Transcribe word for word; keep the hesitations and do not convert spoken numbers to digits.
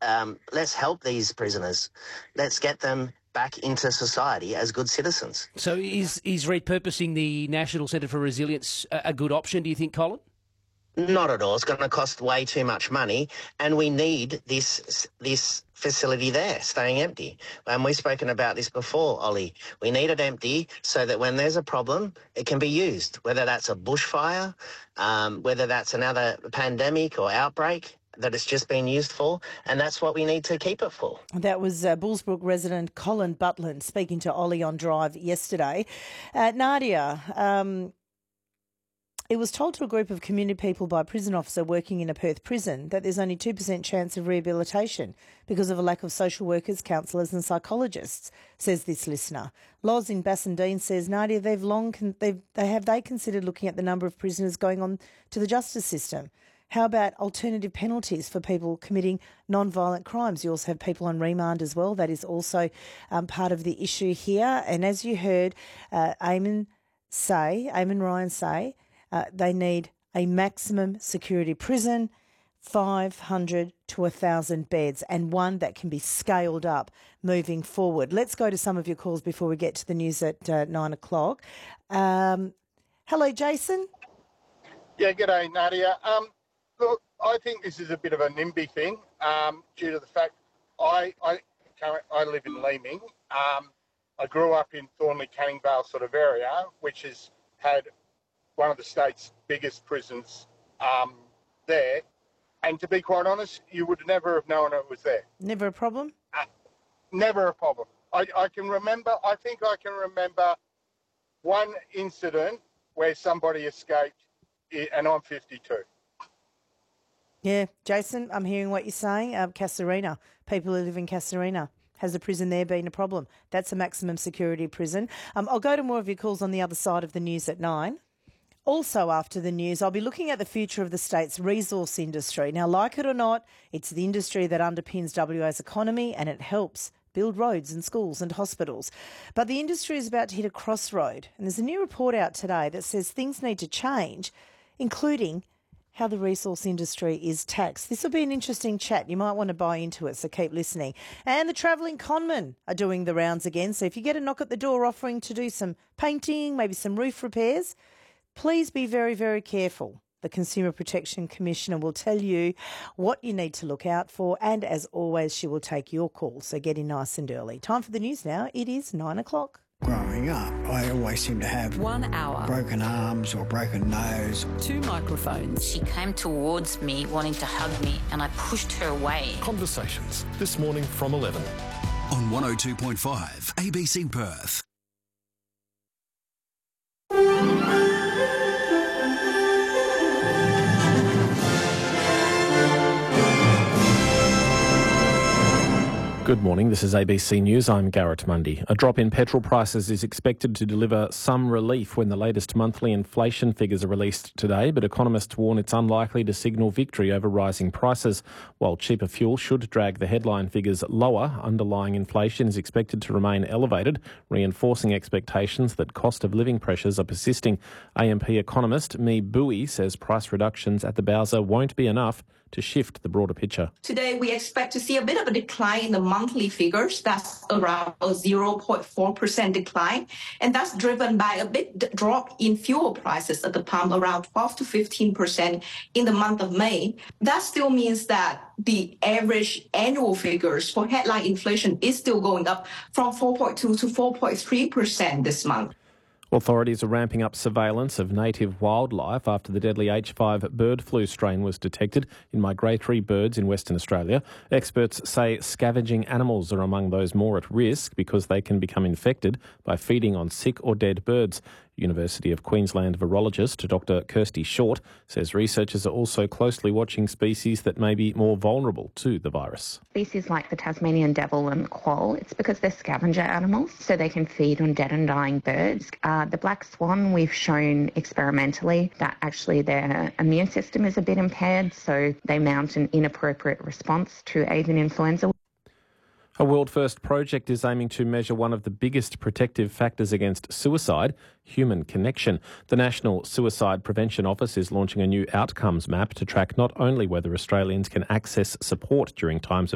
um, let's help these prisoners. Let's get them back into society as good citizens. So is, is repurposing the National Centre for Resilience a, a good option, do you think, Colin? Not at all. It's going to cost way too much money, and we need this this facility there staying empty. And we've spoken about this before, Ollie. We need it empty so that when there's a problem, it can be used, whether that's a bushfire, um, whether that's another pandemic or outbreak that it's just been used for, and that's what we need to keep it for. That was uh, Bullsbrook resident Colin Butland speaking to Ollie on Drive yesterday. Uh, Nadia, um, it was told to a group of community people by a prison officer working in a Perth prison that there's only two percent chance of rehabilitation because of a lack of social workers, counsellors and psychologists, says this listener. Loz in Bassendean says, Nadia, they've long con- they've, they have they considered looking at the number of prisoners going on to the justice system? How about alternative penalties for people committing non-violent crimes? You also have people on remand as well. That is also um, part of the issue here. And as you heard uh, Eamon say, Eamon Ryan say, Uh, they need a maximum security prison, five hundred to one thousand beds, and one that can be scaled up moving forward. Let's go to some of your calls before we get to the news at uh, nine o'clock. Um, hello, Jason. Yeah, g'day, Nadia. Um, look, I think this is a bit of a NIMBY thing um, due to the fact I, I, I live in Leeming. Um, I grew up in Thornley, Canning Vale sort of area, which has had one of the state's biggest prisons um, there. And to be quite honest, you would never have known it was there. Never a problem? Uh, never a problem. I, I can remember, I think I can remember one incident where somebody escaped, and I'm fifty-two. Yeah, Jason, I'm hearing what you're saying. Um, Casuarina, people who live in Casuarina. Has the prison there been a problem? That's a maximum security prison. Um, I'll go to more of your calls on the other side of the news at nine. Also after the news, I'll be looking at the future of the state's resource industry. Now, like it or not, it's the industry that underpins W A's economy and it helps build roads and schools and hospitals. But the industry is about to hit a crossroad. And there's a new report out today that says things need to change, including how the resource industry is taxed. This will be an interesting chat. You might want to buy into it, so keep listening. And the travelling conmen are doing the rounds again. So if you get a knock at the door offering to do some painting, maybe some roof repairs, please be very, very careful. The Consumer Protection Commissioner will tell you what you need to look out for, and as always, she will take your call, so get in nice and early. Time for the news now. It is nine o'clock. Growing up, I always seem to have one hour, broken arms or broken nose. Two microphones. She came towards me wanting to hug me and I pushed her away. Conversations this morning from eleven. On one oh two point five A B C Perth. Good morning, this is A B C News. I'm Garrett Mundy. A drop in petrol prices is expected to deliver some relief when the latest monthly inflation figures are released today, but economists warn it's unlikely to signal victory over rising prices. While cheaper fuel should drag the headline figures lower, underlying inflation is expected to remain elevated, reinforcing expectations that cost of living pressures are persisting. A M P economist Mi Bui says price reductions at the Bowser won't be enough to shift the broader picture. Today, we expect to see a bit of a decline in the monthly figures. That's around a zero point four percent decline. And that's driven by a big drop in fuel prices at the pump, around twelve to fifteen percent in the month of May. That still means that the average annual figures for headline inflation is still going up from four point two to four point three percent this month. Authorities are ramping up surveillance of native wildlife after the deadly H five bird flu strain was detected in migratory birds in Western Australia. Experts say scavenging animals are among those more at risk because they can become infected by feeding on sick or dead birds. University of Queensland virologist Doctor Kirsty Short says researchers are also closely watching species that may be more vulnerable to the virus. Species like the Tasmanian devil and quoll, it's because they're scavenger animals, so they can feed on dead and dying birds. Uh, the black swan, we've shown experimentally that actually their immune system is a bit impaired, so they mount an inappropriate response to avian influenza. A world-first project is aiming to measure one of the biggest protective factors against suicide, human connection. The National Suicide Prevention Office is launching a new outcomes map to track not only whether Australians can access support during times of